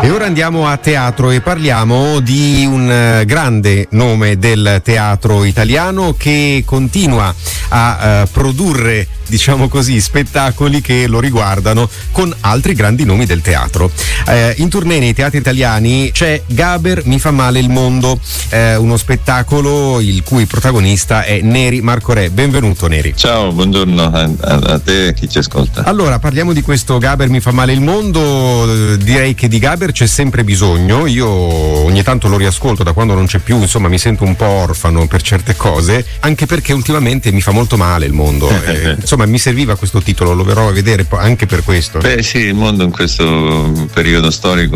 E ora andiamo a teatro e parliamo di un grande nome del teatro italiano che continua a produrre, diciamo così, spettacoli che lo riguardano con altri grandi nomi del teatro. In tournée nei teatri italiani c'è Gaber mi fa male il mondo, uno spettacolo il cui protagonista è Neri Marco Re. Benvenuto Neri. Ciao, buongiorno a te e a chi ci ascolta. Allora, parliamo di questo Gaber mi fa male il mondo. Direi che di Gaber c'è sempre bisogno. Io ogni tanto lo riascolto da quando non c'è più, insomma mi sento un po' orfano per certe cose, anche perché ultimamente mi fa molto male il mondo. Insomma mi serviva questo titolo, lo verrò a vedere anche per questo. Beh sì, il mondo in questo periodo storico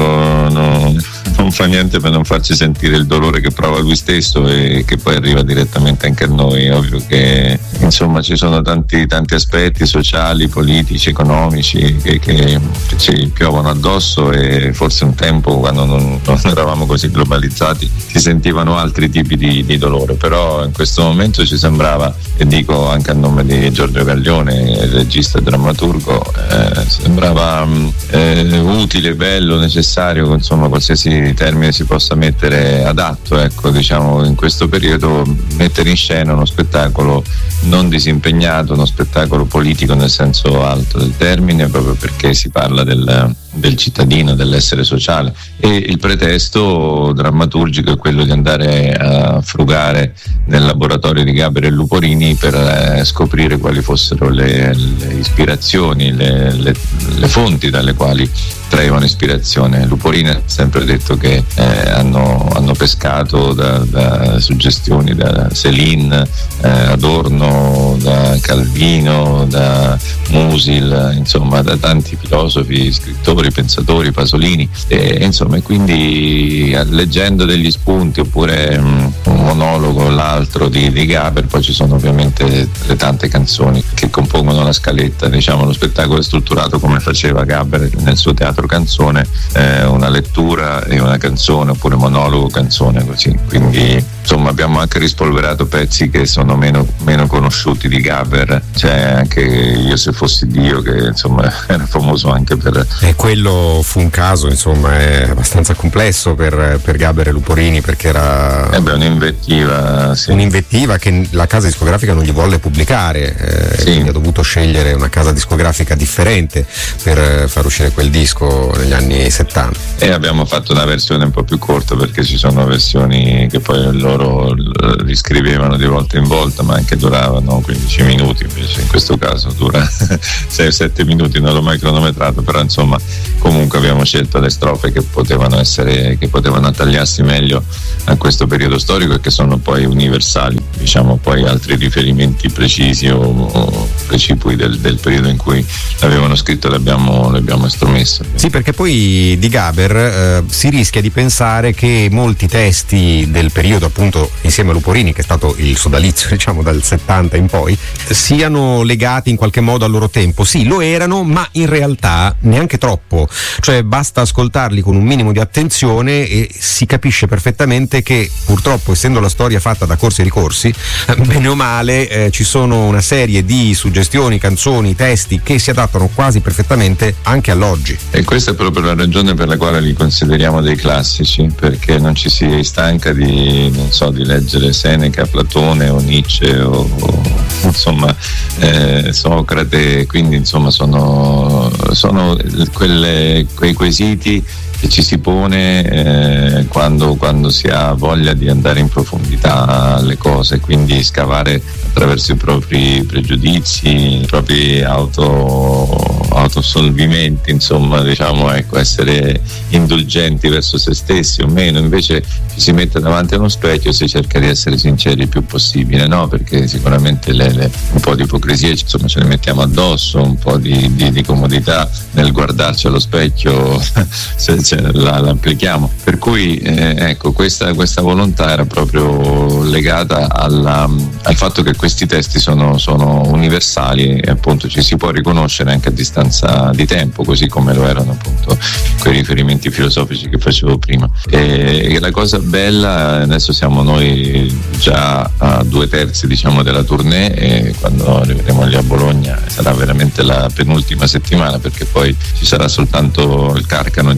non fa niente per non farci sentire il dolore che prova lui stesso e che poi arriva direttamente anche a noi. È ovvio che insomma ci sono tanti aspetti sociali, politici, economici che ci piovono addosso, e forse un tempo, quando non eravamo così globalizzati, si sentivano altri tipi di dolore, però in questo momento ci sembrava, e dico anche a nome di Giorgio Gaglione, regista e drammaturgo, sembrava utile, bello, necessario, insomma qualsiasi termine si possa mettere adatto, ecco, diciamo in questo periodo, mettere in scena uno spettacolo non disimpegnato, uno spettacolo politico nel senso alto del termine, proprio perché si parla del cittadino, dell'essere sociale, e il pretesto drammaturgico è quello di andare a frugare nel laboratorio di Gaber e Luporini per scoprire quali fossero le ispirazioni, le fonti dalle quali traevano ispirazione. Luporini ha sempre detto che hanno pescato da suggestioni da Céline, Adorno, da Calvino, da Musil, insomma da tanti filosofi, scrittori, pensatori, Pasolini, e insomma, quindi leggendo degli spunti oppure un monologo o l'altro di Gaber, poi ci sono ovviamente le tante canzoni che compongono la scaletta. Diciamo, lo spettacolo è strutturato come faceva Gaber nel suo teatro canzone, una lettura e una canzone, oppure monologo, canzone, così. Quindi insomma abbiamo anche rispolverato pezzi che sono meno conosciuti di Gaber. C'è anche Io se fossi Dio, che insomma era famoso anche per... E quello fu un caso, insomma, è abbastanza complesso per Gaber e Luporini, perché era un'invettiva, sì. Un'invettiva che la casa discografica non gli volle pubblicare, sì. Quindi ha dovuto scegliere una casa discografica differente per far uscire quel disco negli anni 70. E abbiamo fatto una versione un po' più corta, perché ci sono versioni che poi loro riscrivevano di volta in volta, ma anche duravano 15 minuti, invece in questo caso dura 6-7 minuti, non l'ho mai cronometrato, però insomma comunque abbiamo scelto le strofe che potevano attagliarsi meglio a questo periodo storico e che sono poi universali. Diciamo, poi altri riferimenti precisi o precipui del periodo in cui l'avevano scritto li abbiamo estromesso. Sì, perché poi di Gaber si rischia di pensare che molti testi del periodo, appunto insieme a Luporini, che è stato il sodalizio diciamo dal 70 in poi, siano legati in qualche modo al loro tempo. Sì, lo erano, ma in realtà neanche troppo, cioè basta ascoltarli con un minimo di attenzione e si capisce perfettamente che, purtroppo, essendo la storia fatta da corsi e ricorsi, bene o male ci sono una serie di suggestioni, canzoni, testi che si adattano quasi perfettamente anche all'oggi. E questa è proprio la ragione per la quale li consideriamo dei classici, perché non ci si stanca di leggere Seneca, Platone o Nietzsche o insomma Socrate, quindi insomma sono quei quesiti che ci si pone quando si ha voglia di andare in profondità alle cose, quindi scavare attraverso i propri pregiudizi, i propri autoassolvimenti, insomma, diciamo, ecco, essere indulgenti verso se stessi o meno. Invece ci si mette davanti a uno specchio e si cerca di essere sinceri il più possibile, no? Perché sicuramente un po' di ipocrisia, insomma, ce le mettiamo addosso, un po' di comodità nel guardarci allo specchio se la applichiamo. Per cui ecco, questa volontà era proprio legata al fatto che questi testi sono universali e appunto ci si può riconoscere anche a distanza di tempo, così come lo erano appunto quei riferimenti filosofici che facevo prima. E la cosa bella, adesso siamo noi già a 2/3 diciamo della tournée, e quando arriveremo lì a Bologna sarà veramente la penultima settimana, perché poi ci sarà soltanto il Carcano di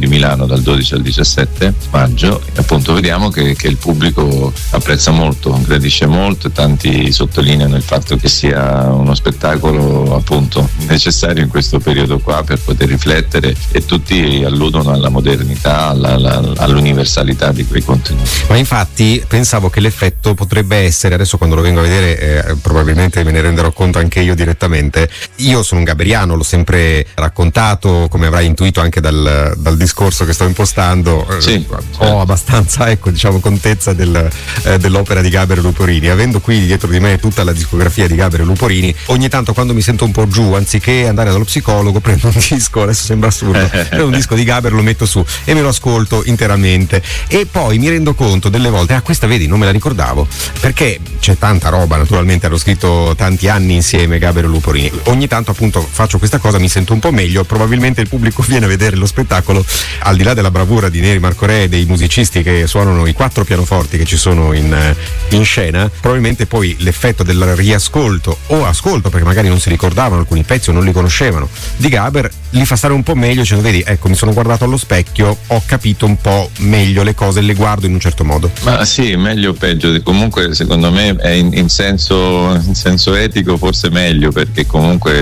Milano dal 12 al 17 maggio, e appunto vediamo che il pubblico apprezza molto, gradisce molto, e tanti sottolineano il fatto che sia uno spettacolo appunto necessario in questo periodo qua per poter riflettere, e tutti alludono alla modernità, all'universalità di quei contenuti. Ma infatti pensavo che l'effetto potrebbe essere, adesso quando lo vengo a vedere probabilmente me ne renderò conto anche io direttamente. Io sono un gaberiano, l'ho sempre raccontato, come avrai intuito anche dal discorso che sto impostando. Sì, ho abbastanza contezza dell'opera di Gaber e Luporini. Avendo qui dietro di me tutta la discografia di Gaber e Luporini, ogni tanto quando mi sento un po' giù, anziché andare dallo psicologo, prendo un disco, adesso sembra assurdo, prendo un disco di Gaber, lo metto su e me lo ascolto interamente, e poi mi rendo conto delle volte, questa vedi, non me la ricordavo, perché c'è tanta roba, naturalmente hanno scritto tanti anni insieme Gaber e Luporini. Ogni tanto appunto faccio questa cosa, mi sento un po' meglio, probabilmente il pubblico viene a vedere lo spettacolo, al di là della bravura di Neri Marco Re e dei musicisti che suonano i 4 pianoforti che ci sono in scena, probabilmente poi l'effetto del riascolto o ascolto, perché magari non si ricordavano alcuni pezzi o non li conoscevano, di Gaber, li fa stare un po' meglio, cioè vedi, ecco, mi sono guardato allo specchio, ho capito un po' meglio le cose, le guardo in un certo modo. Ma sì, meglio o peggio, comunque secondo me è in senso etico forse meglio, perché comunque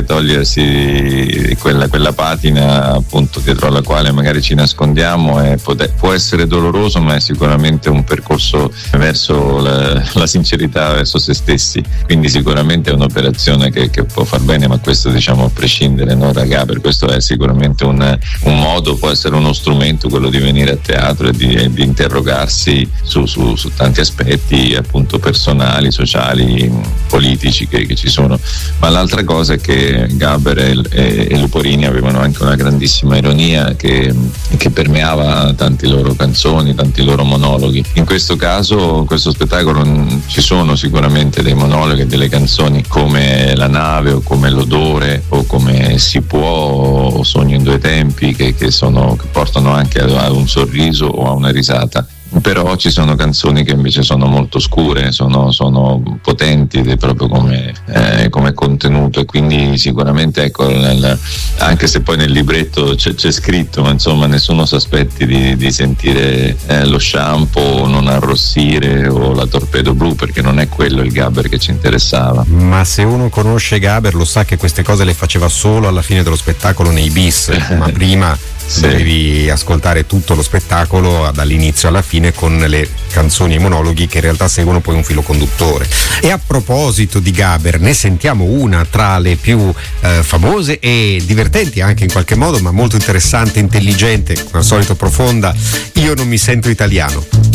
togliersi quella patina appunto dietro alla quale magari ci nascondiamo può essere doloroso, ma è sicuramente un percorso verso la sincerità verso se stessi, quindi sicuramente è un'operazione che può far bene, ma questo diciamo a prescindere, no, da Gaber, questo è sicuramente un modo, può essere uno strumento quello di venire a teatro e di interrogarsi su tanti aspetti appunto personali, sociali, politici che ci sono. Ma l'altra cosa è che Gaber e Luporini avevano anche una grandissima ironia che permeava tante loro canzoni, tanti loro monologhi. In questo caso, in questo spettacolo ci sono sicuramente dei monologhi e delle canzoni come La nave, o come L'odore, o come Si può, o Sogno in due tempi, che portano anche a un sorriso o a una risata. Però ci sono canzoni che invece sono molto scure, sono potenti proprio come contenuto, e quindi sicuramente ecco, anche se poi nel libretto c'è scritto, ma insomma nessuno si aspetti di sentire lo shampoo, non arrossire o la torpedo blu, perché non è quello il Gaber che ci interessava. Ma se uno conosce Gaber lo sa che queste cose le faceva solo alla fine dello spettacolo nei bis, ma prima sì, devi ascoltare tutto lo spettacolo dall'inizio alla fine con le canzoni e i monologhi che in realtà seguono poi un filo conduttore. E a proposito di Gaber, ne sentiamo una tra le più famose e divertenti anche in qualche modo, ma molto interessante, intelligente, come al solito profonda. Io non mi sento italiano.